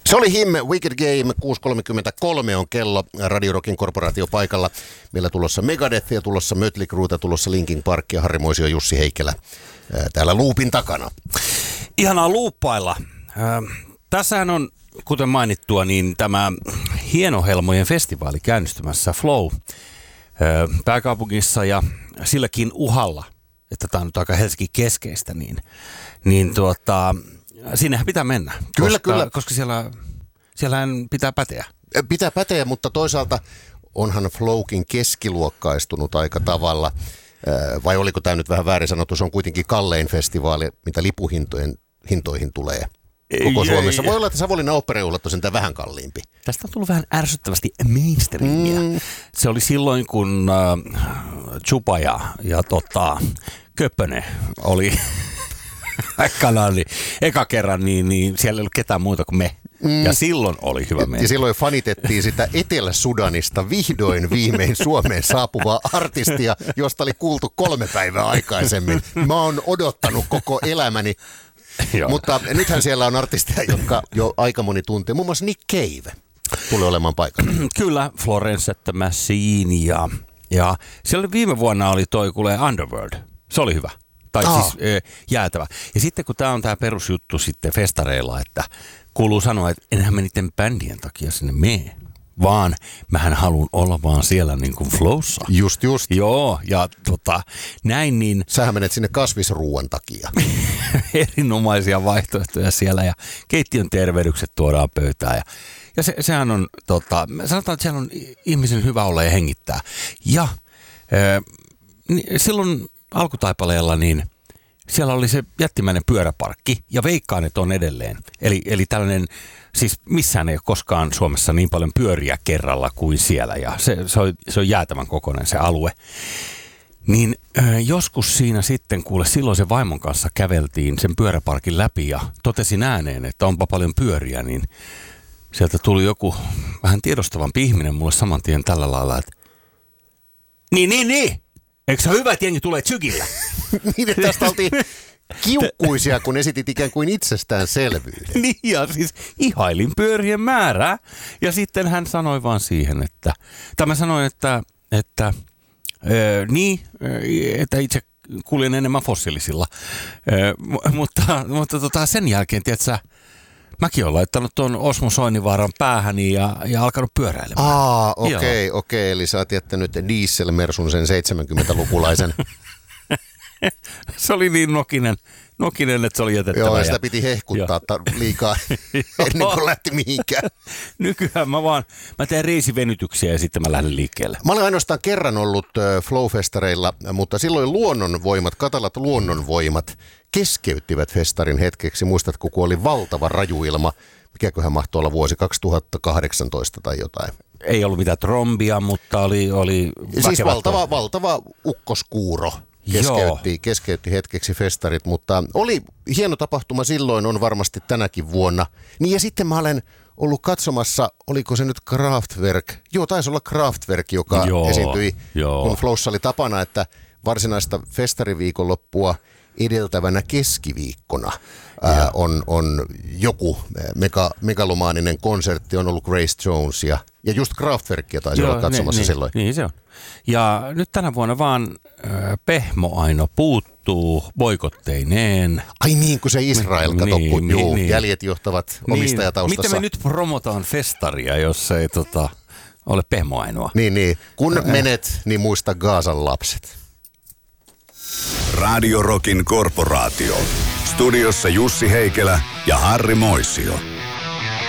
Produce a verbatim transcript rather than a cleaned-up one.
Se oli Him, Wicked Game, kuusi kolmekymmentäkolme on kello Radio Rockin korporaatiopaikalla. Meillä tulossa Megadeth ja tulossa Mötley Crue, tulossa Linkin Park ja Harri Moisio, Jussi Heikelä ää, täällä luupin takana. Ihanaa luuppailla. Äh, tässähän on, kuten mainittua, niin tämä Hienohelmojen festivaali käynnistymässä Flow äh, pääkaupungissa ja silläkin uhalla, että tämä on nyt aika Helsinki keskeistä, niin, niin tuota... Sinnehän pitää mennä, kyllä, koska, kyllä. koska siellä, siellähän pitää päteä. Pitää päteä, mutta toisaalta onhan Flowkin keskiluokkaistunut aika tavalla. Vai oliko tämä nyt vähän väärin sanottu? Se on kuitenkin kallein festivaali, mitä lipuhintojen hintoihin tulee koko ei, Suomessa. Ei, Voi ei. olla, että Savonlinnan oopperajuhlat on sentään vähän kalliimpi. Tästä on tullut vähän ärsyttävästi mainstreamia. Mm. Se oli silloin, kun äh, Chupa ja, ja tota, Köppönen oli... Kanali. Eka kerran, niin, niin siellä ei ollut ketään muuta kuin me. Mm. Ja silloin oli hyvä mennä. Ja silloin fanitettiin sitä Etelä-Sudanista vihdoin viimein Suomeen saapuvaa artistia, josta oli kuultu kolme päivää aikaisemmin. Mä oon odottanut koko elämäni. Mutta nythän siellä on artisteja, jotka jo aika moni tuntee. Muun muassa Nick Cave tulee olemaan paikalla. Kyllä, Florence the Machine ja, ja siellä viime vuonna oli toi kuulee Underworld. Se oli hyvä. Tai Aa. siis e, jäätävä. Ja sitten kun tämä on tämä perusjuttu sitten festareilla, että kuuluu sanoa, että enhän mä niiden bändien takia sinne mene, vaan mähän haluan olla vaan siellä niin kuin flowssa. Just just. Joo, ja tota, näin niin... Sähän menet sinne kasvisruuan takia. Erinomaisia vaihtoehtoja siellä ja keittiön tervehdykset tuodaan pöytään ja Ja se, sehän on, tota, sanotaan, että siellä on ihmisen hyvä olla ja hengittää. Ja e, niin, silloin alkutaipaleella niin siellä oli se jättimäinen pyöräparkki ja veikkaan, että on edelleen. Eli, eli tällainen, siis missään ei ole koskaan Suomessa niin paljon pyöriä kerralla kuin siellä ja se, se, on, se on jäätävän kokoinen se alue. Niin ö, joskus siinä sitten, kuule, silloin sen vaimon kanssa käveltiin sen pyöräparkin läpi ja totesin ääneen, että onpa paljon pyöriä, niin sieltä tuli joku vähän tiedostavampi ihminen mulle saman tien tällä lailla, että niin, niin, niin, eikö se ole hyvä, että jengi tulee tsykillä? Niin, että tästä oltiin kiukkuisia, kun esitit ikään kuin itsestäänselvyyden. Niin, ja siis ihailin pyörien määrää. Ja sitten hän sanoi vaan siihen, että, tai mä sanoin, että, että Öö, niin, että itse kuljen enemmän fossiilisilla, öö, mutta, mutta tota, sen jälkeen, tiedätkö, mäkin olen laittanut tuon Osmo Soininvaaran päähäni ja, ja alkanut pyöräilemään. Aa, okei, okay, okei, okay, eli sä oot jättänyt dieselmersun sen seitsemänkymmentälukulaisen. Se oli niin nokinen, nokinen, että se oli jätettävä. Joo, ja sitä piti hehkuttaa ta- liikaa ennen kuin lähti mihinkään. Nykyään mä vaan, mä teen reisivenytyksiä ja sitten mä lähden liikkeelle. Mä olen ainoastaan kerran ollut äh, Flow-festareilla, mutta silloin luonnonvoimat, katalat luonnonvoimat keskeyttivät festarin hetkeksi. Muistatko, kun oli valtava rajuilma, mikäköhän mahtoi olla vuosi kaksituhattakahdeksantoista tai jotain? Ei ollut mitään trombia, mutta oli, oli siis valtava, valtava ukkoskuuro. Keskeytti, keskeytti hetkeksi festarit, mutta oli hieno tapahtuma silloin, on varmasti tänäkin vuonna. Niin ja sitten mä olen ollut katsomassa, oliko se nyt Kraftwerk? Joo, taisi olla Kraftwerk, joka joo, esiintyi, joo. kun Flowssa oli tapana, että varsinaista festariviikonloppua edeltävänä keskiviikkona ää, on, on joku mega, megalomaaninen konsertti, on ollut Grace Jones ja, ja just Kraftwerkia taisi joo, olla katsomassa niin, silloin. Niin se on. Ja nyt tänä vuonna vaan äh, Pehmo Aino puuttuu boikotteineen. Ai niin, kun se Israel, kato, niin, kun niin, juu, niin. jäljet johtavat niin. omistajataustassa. Miten me nyt promotaan festaria, jos ei tota, ole Pehmo Ainoa? Niin, niin. Kun äh. menet, niin muista Gaasan lapset. Radio Rockin korporaatio. Studiossa Jussi Heikelä ja Harri Moisio.